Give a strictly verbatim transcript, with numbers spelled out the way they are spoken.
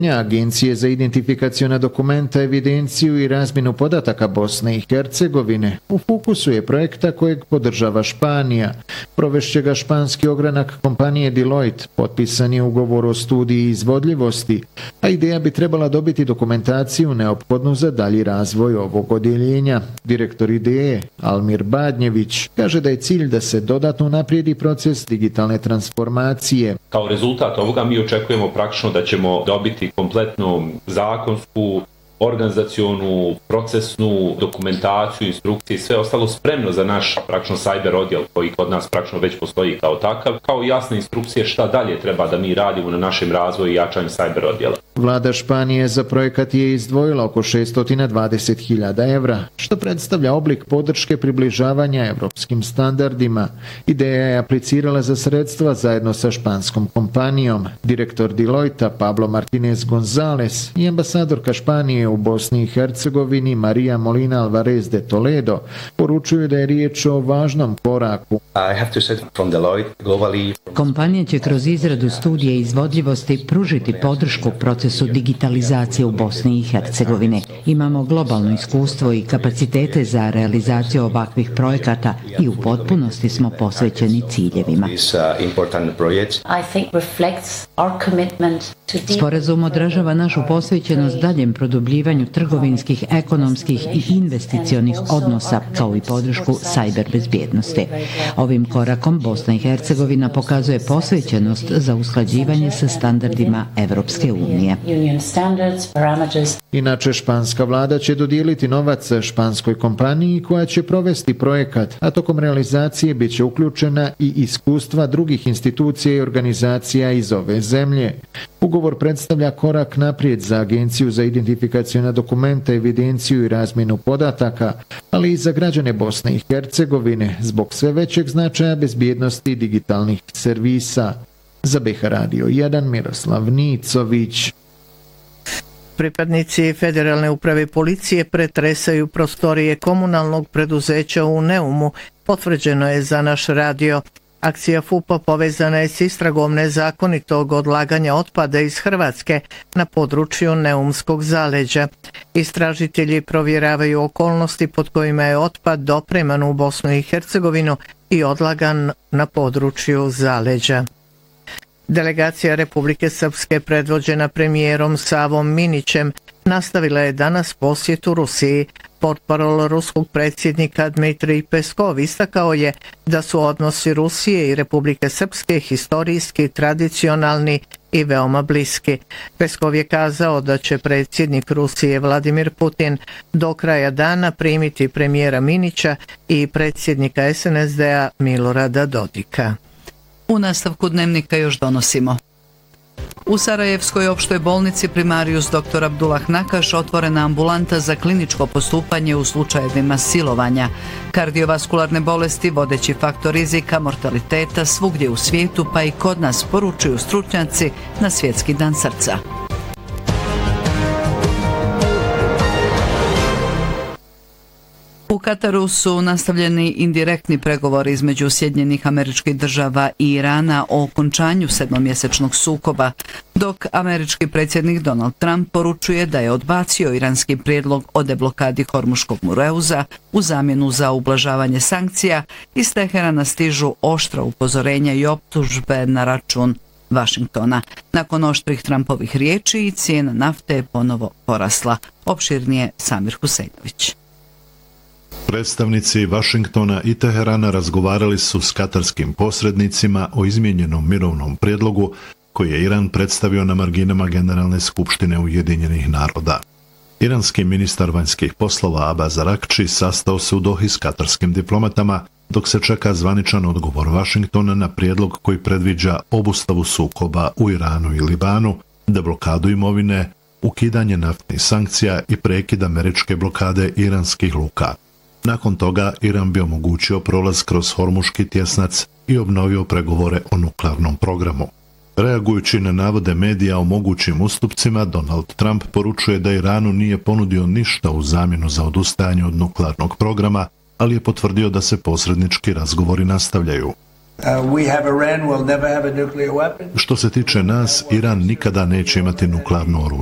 Agencije za identifikacione dokumenta, evidenciju i razmjenu podataka Bosne i Hercegovine u fokusu je projekta kojeg podržava Španija. Provešće ga španski ogranak kompanije Deloitte, potpisan je ugovor o studiji izvodljivosti, a ideja bi trebala dobiti dokumentaciju neophodnu za dalji razvoj ovog odjeljenja. Direktor ideje, Almir Badnjević, kaže da je cilj da se dodatno naprijedi proces digitalne transformacije. Kao rezultat ovoga mi očekujemo praktično da ćemo dobiti kompletnu zakonsku, organizacionu, procesnu dokumentaciju, instrukcije i sve ostalo spremno za naš praktično cyber odjel koji kod nas praktično već postoji kao takav, kao jasne instrukcije šta dalje treba da mi radimo na našem razvoju i jačanju cyber odjela. Vlada Španije za projekat je izdvojila oko šesto dvadeset hiljada evra, što predstavlja oblik podrške približavanja evropskim standardima. Ideja je aplicirala za sredstva zajedno sa španskom kompanijom. Direktor Deloitta Pablo Martinez González i ambasadorka Španije u Bosni i Hercegovini Maria Molina Alvarez de Toledo poručuju da je riječ o važnom koraku. Kompanija će kroz izradu studije izvodljivosti pružiti podršku procesu digitalizacije u Bosni i Hercegovini. Imamo globalno iskustvo i kapacitete za realizaciju ovakvih projekata i u potpunosti smo posvećeni ciljevima. Sporazum odražava našu posvećenost daljem produbljivanju trgovinskih, ekonomskih i investicionih odnosa, kao i podršku cyber bezbjednosti. Ovim korakom Bosna i Hercegovina pokazuje posvećenost za usklađivanje sa standardima Evropske unije. Inače, španska vlada će dodijeliti novac španskoj kompaniji koja će provesti projekat, a tokom realizacije bit će uključena i iskustva drugih institucija i organizacija iz ove zemlje. Ugovor predstavlja korak naprijed za Agenciju za identifikacione dokumenta, evidenciju i razmjenu podataka, ali i za građane Bosne i Hercegovine zbog sve većeg značaja bezbjednosti digitalnih servisa. Za B H Radio jedan Miroslav Nicović. Pripadnici Federalne uprave policije pretresaju prostorije komunalnog preduzeća u Neumu, potvrđeno je za naš radio. Akcija F U P-a povezana je s istragom nezakonitog odlaganja otpada iz Hrvatske na području Neumskog zaleđa. Istražitelji provjeravaju okolnosti pod kojima je otpad dopreman u Bosnu i Hercegovinu i odlagan na području zaleđa. Delegacija Republike Srpske predvođena premijerom Savom Minićem nastavila je danas posjetu Rusiji. Portparol ruskog predsjednika Dmitrij Peskov istakao je da su odnosi Rusije i Republike Srpske historijski, tradicionalni i veoma bliski. Peskov je kazao da će predsjednik Rusije Vladimir Putin do kraja dana primiti premijera Minića i predsjednika S N S D-a Milorada Dodika. U nastavku dnevnika još donosimo. U Sarajevskoj opštoj bolnici Primarius dr. Abdullah Nakaš otvorena ambulanta za kliničko postupanje u slučajevima silovanja. Kardiovaskularne bolesti vodeći faktor rizika mortaliteta svugdje u svijetu, pa i kod nas, poručuju stručnjaci na Svjetski dan srca. U Kataru su nastavljeni indirektni pregovori između Sjedinjenih Američkih Država i Irana o okončanju sedmomjesečnog sukoba, dok američki predsjednik Donald Trump poručuje da je odbacio iranski prijedlog o deblokadi Hormuškog Mureuza u zamjenu za ublažavanje sankcija. Iz Teherana stižu oštra upozorenja i optužbe na račun Vašingtona. Nakon oštrih Trumpovih riječi i cijena nafte je ponovo porasla. Opširnije Samir Huseinović. Predstavnici Vašingtona i Teherana razgovarali su s katarskim posrednicima o izmijenjenom mirovnom prijedlogu koji je Iran predstavio na marginama Generalne skupštine Ujedinjenih naroda. Iranski ministar vanjskih poslova Abbas Araghči sastao se u Dohi s katarskim diplomatama, dok se čeka zvaničan odgovor Vašingtona na prijedlog koji predviđa obustavu sukoba u Iranu i Libanu, deblokadu imovine, ukidanje naftnih sankcija i prekid američke blokade iranskih luka. Nakon toga Iran bi omogućio prolaz kroz Hormuški tjesnac i obnovio pregovore o nuklearnom programu. Reagujući na navode medija o mogućim ustupcima, Donald Trump poručuje da Iranu nije ponudio ništa u zamjenu za odustajanje od nuklearnog programa, ali je potvrdio da se posrednički razgovori nastavljaju. Što se tiče nas, Iran nikada neće imati nuklearno oružje.